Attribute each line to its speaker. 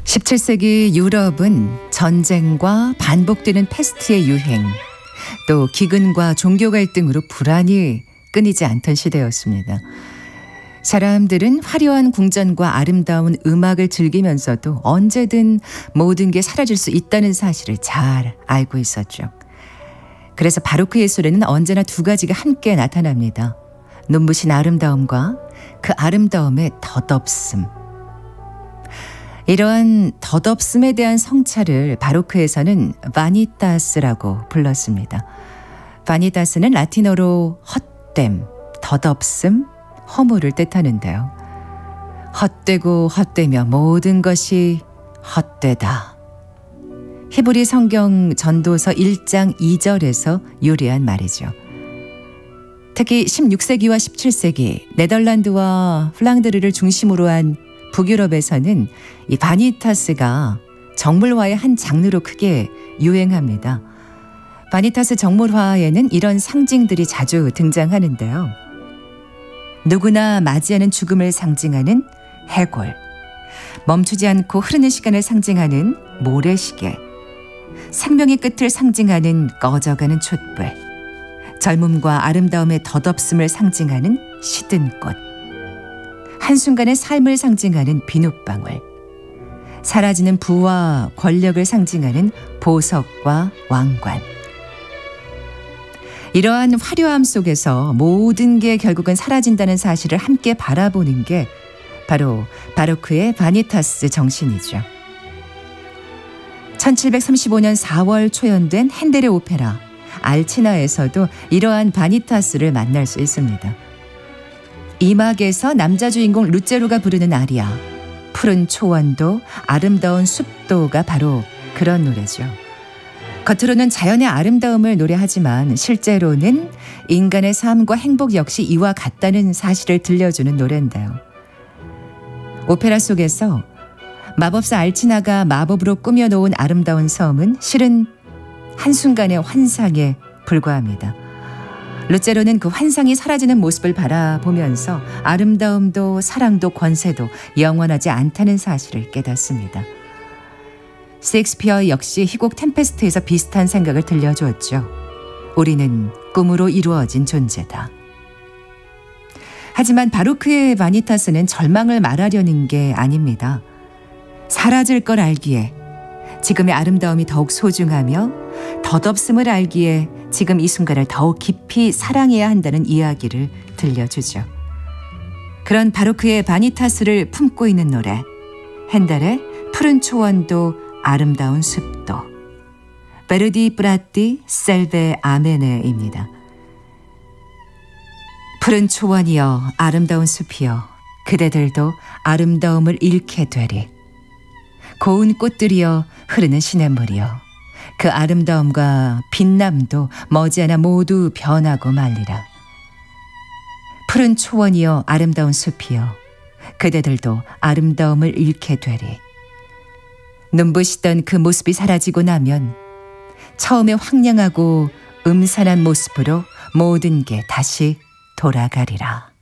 Speaker 1: 17세기 유럽은 전쟁과 반복되는 패스트의 유행, 또 기근과 종교 갈등으로 불안이 끊이지 않던 시대였습니다. 사람들은 화려한 궁전과 아름다운 음악을 즐기면서도 언제든 모든 게 사라질 수 있다는 사실을 잘 알고 있었죠. 그래서 바로크 예술에는 언제나 두 가지가 함께 나타납니다. 눈부신 아름다움과 그 아름다움의 덧없음. 이러한 덧없음에 대한 성찰을 바로크에서는 바니타스라고 불렀습니다. 바니타스는 라틴어로 헛됨, 덧없음, 허물을 뜻하는데요. 헛되고 헛되며 모든 것이 헛되다. 히브리 성경 전도서 1장 2절에서 유래한 말이죠. 특히 16세기와 17세기 네덜란드와 플랑드르를 중심으로 한 북유럽에서는 이 바니타스가 정물화의 한 장르로 크게 유행합니다. 바니타스 정물화에는 이런 상징들이 자주 등장하는데요. 누구나 맞이하는 죽음을 상징하는 해골, 멈추지 않고 흐르는 시간을 상징하는 모래시계, 생명의 끝을 상징하는 꺼져가는 촛불, 젊음과 아름다움의 덧없음을 상징하는 시든 꽃, 한순간의 삶을 상징하는 비눗방울, 사라지는 부와 권력을 상징하는 보석과 왕관. 이러한 화려함 속에서 모든 게 결국은 사라진다는 사실을 함께 바라보는 게 바로 바로크의 바니타스 정신이죠. 1735년 4월 초연된 핸델의 오페라 알치나에서도 이러한 바니타스를 만날 수 있습니다. 이막에서 남자 주인공 루체로가 부르는 아리아, 푸른 초원도 아름다운 숲도가 바로 그런 노래죠. 겉으로는 자연의 아름다움을 노래하지만 실제로는 인간의 삶과 행복 역시 이와 같다는 사실을 들려주는 노래인데요. 오페라 속에서 마법사 알치나가 마법으로 꾸며놓은 아름다운 섬은 실은 한순간의 환상에 불과합니다. 루체로는 그 환상이 사라지는 모습을 바라보면서 아름다움도 사랑도 권세도 영원하지 않다는 사실을 깨닫습니다. 셰익스피어 역시 희곡 템페스트에서 비슷한 생각을 들려주었죠. 우리는 꿈으로 이루어진 존재다. 하지만 바로크의 바니타스는 절망을 말하려는 게 아닙니다. 사라질 걸 알기에 지금의 아름다움이 더욱 소중하며 덧없음을 알기에 지금 이 순간을 더욱 깊이 사랑해야 한다는 이야기를 들려주죠. 그런 바로크의 바니타스를 품고 있는 노래, 핸델의 푸른 초원도 아름다운 숲도, 베르디 브라띠 셀베 아메네입니다. 푸른 초원이여 아름다운 숲이여 그대들도 아름다움을 잃게 되리. 고운 꽃들이여 흐르는 시냇물이여 그 아름다움과 빛남도 머지않아 모두 변하고 말리라. 푸른 초원이여 아름다운 숲이여 그대들도 아름다움을 잃게 되리. 눈부시던 그 모습이 사라지고 나면 처음에 황량하고 음산한 모습으로 모든 게 다시 돌아가리라.